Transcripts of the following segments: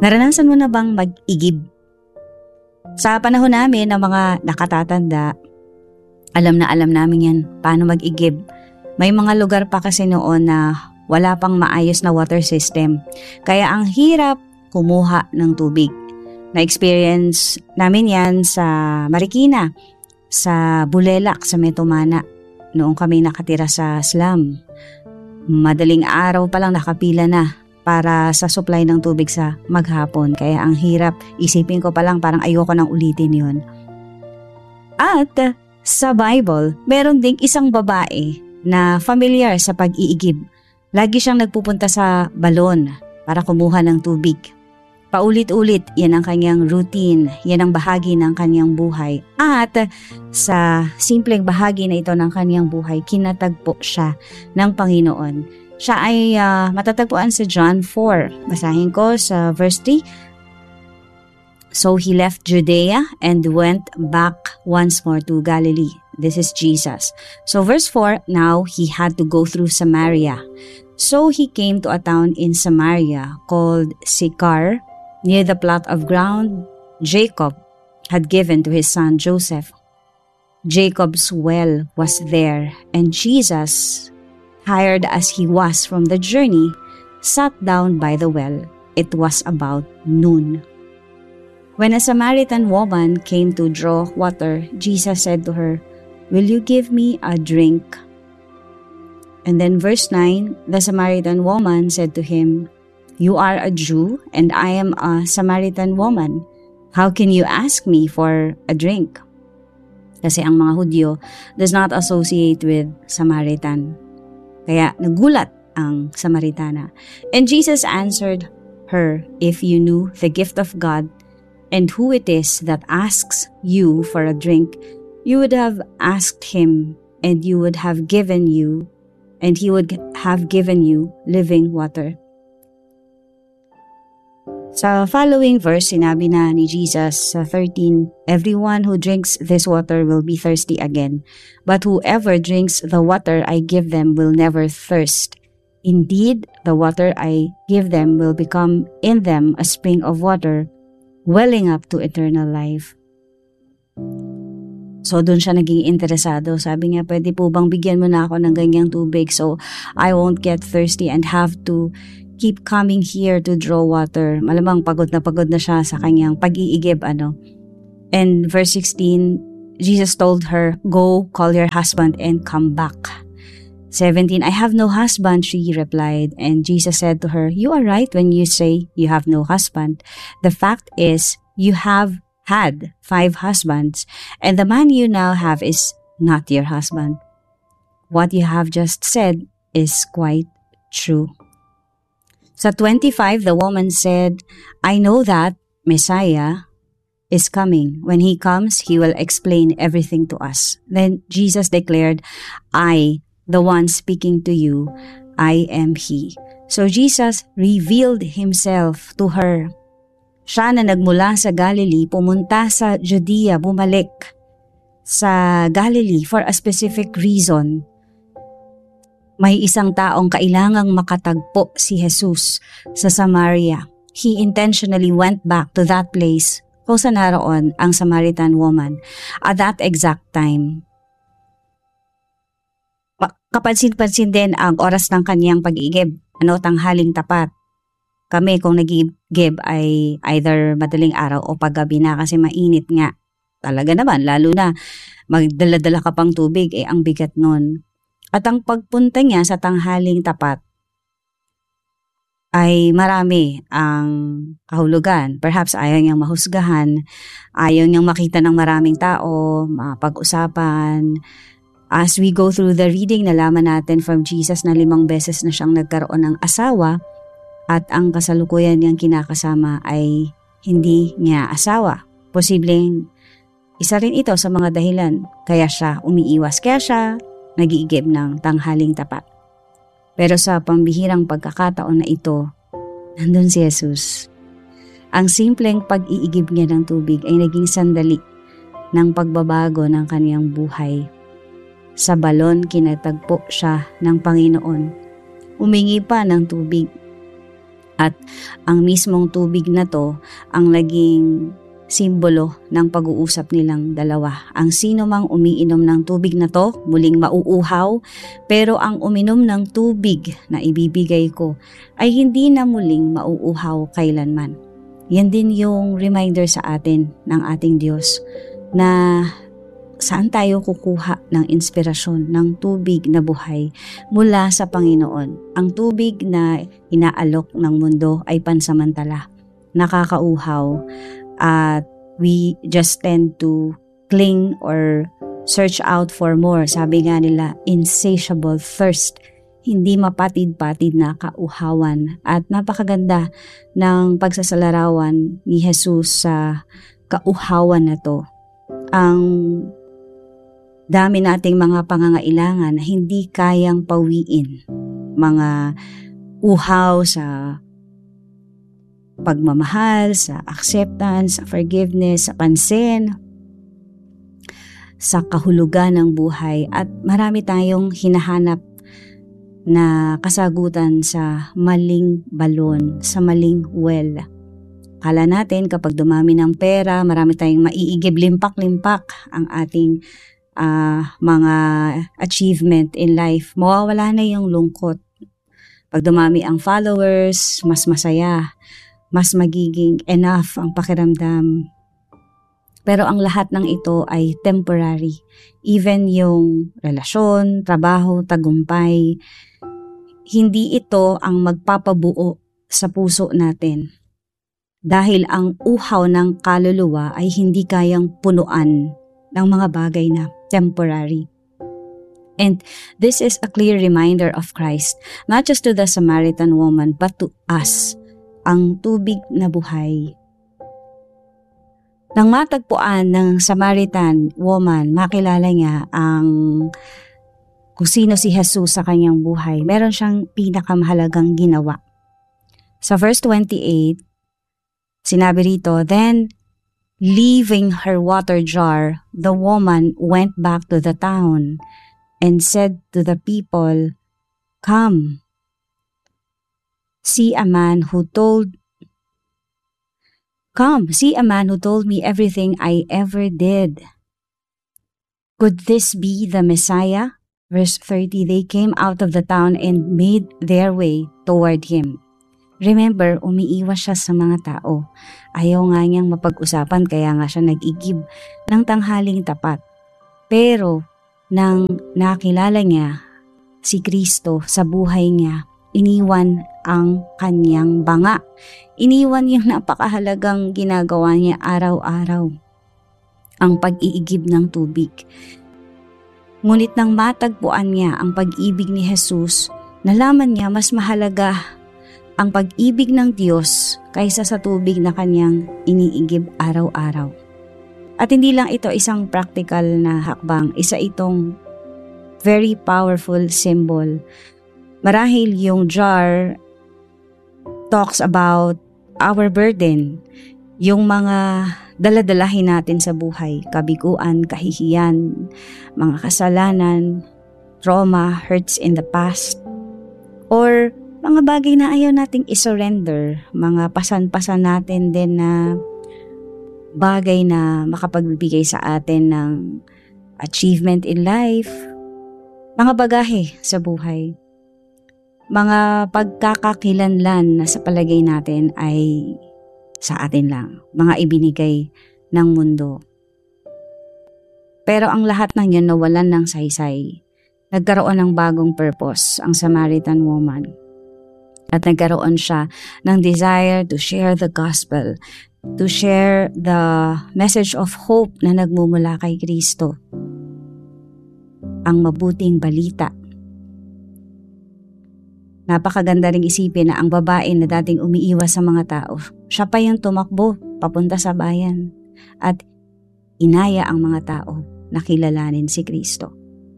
Naranasan mo na bang mag-igib? Sa panahon namin ng mga nakatatanda, alam na alam namin yan paano mag-igib. May mga lugar pa kasi noon na wala pang maayos na water system. Kaya ang hirap kumuha ng tubig. Na-experience namin yan sa Marikina, sa Bulelak, sa Metomana. Noong kami nakatira sa slum. Madaling araw pa lang nakapila na para sa supply ng tubig sa maghapon. Kaya ang hirap, isipin ko pa lang parang ayoko nang ulitin yun. At sa Bible, meron ding isang babae na familiar sa pag-iigib. Lagi siyang nagpupunta sa balon para kumuha ng tubig. Paulit-ulit, yan ang kanyang routine, yan ang bahagi ng kanyang buhay. At sa simpleng bahagi na ito ng kanyang buhay, kinatagpo siya ng Panginoon. Siya ay matatagpuan sa John 4. Basahin ko sa verse 3. So he left Judea and went back once more to Galilee. This is Jesus. So verse 4, now he had to go through Samaria. So he came to a town in Samaria called Sychar, near the plot of ground Jacob had given to his son Joseph. Jacob's well was there, and Jesus, tired as he was from the journey, sat down by the well. It was about noon. When a Samaritan woman came to draw water, Jesus said to her, "Will you give me a drink?" And then verse 9, the Samaritan woman said to him, "You are a Jew, and I am a Samaritan woman. How can you ask me for a drink?" Kasi ang mga Hudyo does not associate with Samaritan. Kaya nagulat ang Samaritana. And Jesus answered her, "If you knew the gift of God and who it is that asks you for a drink, you would have asked him, and you would have given you, and he would have given you living water." Sa following verse, sinabi na ni Jesus sa 13, "Everyone who drinks this water will be thirsty again, but whoever drinks the water I give them will never thirst. Indeed, the water I give them will become in them a spring of water, welling up to eternal life." So, doon siya naging interesado. Sabi niya, pwede po bang bigyan mo na ako ng ganyang tubig so I won't get thirsty and have to keep coming here to draw water. Malamang pagod na siya sa kanyang pag-iigib, And verse 16, Jesus told her, "Go, call your husband and come back." 17, "I have no husband," she replied. And Jesus said to her, "You are right when you say you have no husband. The fact is, you have had 5 husbands, and the man you now have is not your husband. What you have just said is quite true." Sa 25, the woman said, "I know that Messiah is coming. When he comes, he will explain everything to us." Then Jesus declared, "I, the one speaking to you, I am he." So Jesus revealed himself to her. Siya na nagmula sa Galilee, pumunta sa Judea, bumalik sa Galilee for a specific reason. May isang taong kailangang makatagpo si Jesus sa Samaria. He intentionally went back to that place kung saan naroon ang Samaritan woman at that exact time. Kapansin-pansin din ang oras ng kanyang pag-iigib, tanghaling tapat. Kami kung nag-iigib ay either madaling araw o paggabi na kasi mainit nga. Talaga naman, lalo na magdala-dala ka pang tubig, ang bigat nun. At ang pagpunta niya sa tanghaling tapat ay marami ang kahulugan. Perhaps ayaw niyang mahusgahan, ayaw niyang makita ng maraming tao, mapag-usapan. As we go through the reading, nalaman natin from Jesus na 5 beses na siyang nagkaroon ng asawa at ang kasalukuyan niyang kinakasama ay hindi niya asawa. Posibleng isa rin ito sa mga dahilan kaya siya umiiwas, kaya siya nag-iigib ng tanghaling tapat. Pero sa pambihirang pagkakataon na ito, nandun si Jesus. Ang simpleng pag-iigib niya ng tubig ay naging sandali ng pagbabago ng kaniyang buhay. Sa balon, kinatagpo siya ng Panginoon. Humingi pa ng tubig. At ang mismong tubig na to ang naging simbolo ng pag-uusap nilang dalawa. Ang sino mang umiinom ng tubig na to, muling mauuhaw, pero ang uminom ng tubig na ibibigay ko ay hindi na muling mauuhaw kailanman. Yan din yung reminder sa atin ng ating Diyos na saan tayo kukuha ng inspirasyon ng tubig na buhay mula sa Panginoon. Ang tubig na inaalok ng mundo ay pansamantala, nakakauhaw, at we just tend to cling or search out for more. Sabi nga nila, insatiable thirst, hindi mapatid-patid na kauhawan. At napakaganda ng pagsasalarawan ni Jesus sa kauhawan na to. Ang dami nating mga pangangailangan na hindi kayang pawiin. Mga uhaw sa pagmamahal, sa acceptance, sa forgiveness, sa pansin, sa kahulugan ng buhay. At marami tayong hinahanap na kasagutan sa maling balon, sa maling well. Kala natin kapag dumami ng pera, marami tayong maiigib, limpak-limpak ang ating mga achievement in life. Mawawala na yung lungkot. Pag dumami ang followers, mas masaya, mas magiging enough ang pakiramdam. Pero ang lahat ng ito ay temporary. Even yung relasyon, trabaho, tagumpay, hindi ito ang magpapabuo sa puso natin. Dahil ang uhaw ng kaluluwa ay hindi kayang punuan ng mga bagay na temporary. And this is a clear reminder of Christ, not just to the Samaritan woman, but to us, ang tubig na buhay. Nang matagpuan ng Samaritan woman, makilala niya kung sino si Jesus sa kanyang buhay. Meron siyang pinakamahalagang ginawa. Sa verse 28, sinabi rito, "Then, leaving her water jar, the woman went back to the town and said to the people, 'Come, see a man who told me everything I ever did. Could this be the Messiah?'" Verse 30, they came out of the town and made their way toward him. Remember, umiiwas siya sa mga tao. Ayaw nga niyang mapag-usapan, kaya nga siya nag-igib ng tanghaling tapat. Pero, nang nakilala niya si Kristo sa buhay niya, iniwan ang kanyang banga. Iniwan yung napakahalagang ginagawa niya araw-araw, ang pag-iigib ng tubig. Ngunit nang matagpuan niya ang pag-ibig ni Jesus, nalaman niya mas mahalaga ang pag-ibig ng Diyos kaysa sa tubig na kanyang iniigib araw-araw. At hindi lang ito isang practical na hakbang, isa itong very powerful symbol. Marahil yung jar talks about our burden, yung mga daladalahin natin sa buhay, kabiguan, kahihiyan, mga kasalanan, trauma, hurts in the past, or mga bagay na ayaw nating isurrender, mga pasan-pasan natin din na bagay na makapagbibigay sa atin ng achievement in life, mga bagahe sa buhay, mga pagkakakilanlan na sa palagay natin ay sa atin lang, mga ibinigay ng mundo. Pero ang lahat ng yun nawalan ng saysay. Nagkaroon ng bagong purpose ang Samaritan woman. At nagkaroon siya ng desire to share the gospel, to share the message of hope na nagmumula kay Kristo. Ang mabuting balita. Napakaganda ring isipin na ang babae na dating umiiwas sa mga tao, siya pa yung tumakbo papunta sa bayan at inaya ang mga tao na kilalanin si Kristo.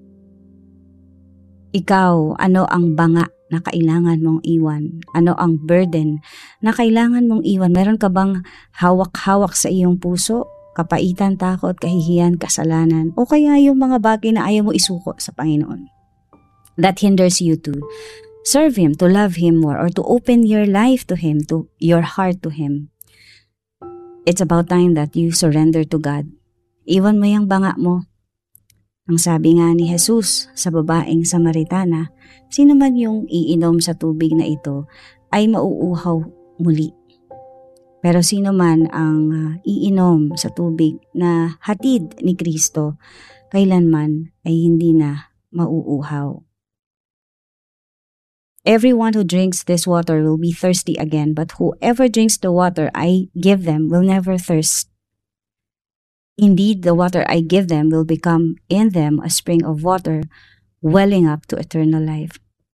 Ikaw, ano ang banga na kailangan mong iwan? Ano ang burden na kailangan mong iwan? Meron ka bang hawak-hawak sa iyong puso? Kapaitan, takot, kahihiyan, kasalanan, o kaya yung mga bagay na ayaw mo isuko sa Panginoon that hinders you to serve Him, to love Him more, or to open your life to Him, to your heart to Him. It's about time that you surrender to God. Iwan mo yung banga mo. Ang sabi nga ni Jesus sa babaeng Samaritana, sino man yung iinom sa tubig na ito ay mauuhaw muli. Pero sino man ang iinom sa tubig na hatid ni Kristo, kailanman ay hindi na mauuhaw. Everyone who drinks this water will be thirsty again, but whoever drinks the water I give them will never thirst. Indeed, the water I give them will become in them a spring of water, welling up to eternal life.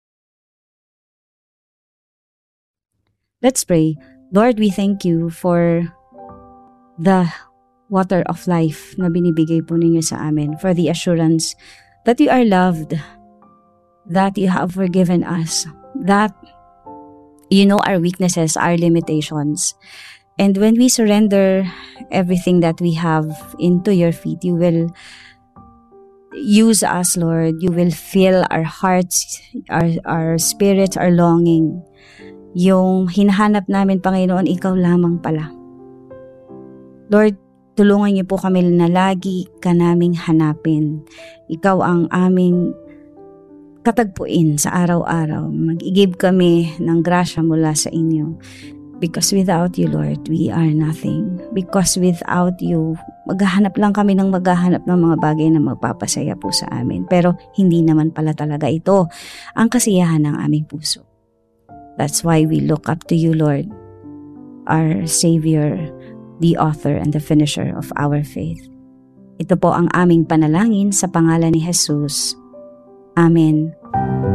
Let's pray. Lord, we thank you for the water of life na binibigay po ninyo sa amin, for the assurance that you are loved, that you have forgiven us, that you know our weaknesses, our limitations. And when we surrender everything that we have into your feet, you will use us, Lord. You will fill our hearts, our spirits, our longing. Yung hinahanap namin, Panginoon, ikaw lamang pala. Lord, tulungan niyo po kami na lagi ka naming hanapin. Ikaw ang aming katagpuin sa araw-araw. Mag-igib kami ng grasya mula sa inyo. Because without you, Lord, we are nothing. Because without you, maghahanap lang kami ng maghahanap ng mga bagay na magpapasaya po sa amin. Pero hindi naman pala talaga ito ang kasiyahan ng aming puso. That's why we look up to you, Lord, our Savior, the author and the finisher of our faith. Ito po ang aming panalangin sa pangalan ni Jesus. Amen.